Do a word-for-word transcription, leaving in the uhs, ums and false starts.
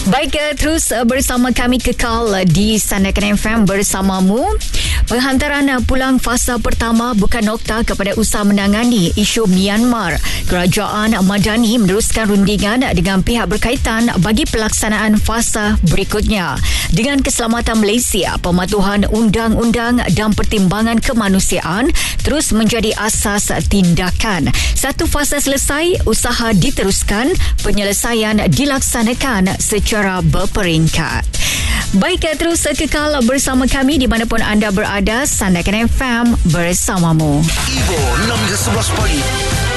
Baik, terus bersama kami kekal di Sandakan F M bersamamu. Penghantaran pulang fasa pertama bukan nokta kepada usaha menangani isu Myanmar. Kerajaan Madani meneruskan rundingan dengan pihak berkaitan bagi pelaksanaan fasa berikutnya. Dengan keselamatan Malaysia, pematuhan undang-undang dan pertimbangan kemanusiaan terus menjadi asas tindakan. Satu fasa selesai, usaha diteruskan, penyelesaian dilaksanakan secara berperingkat. Baik, terus kekal bersama kami di mana pun anda berada. Sandakan F M bersamamu. Ivo enam hingga sebelas pagi.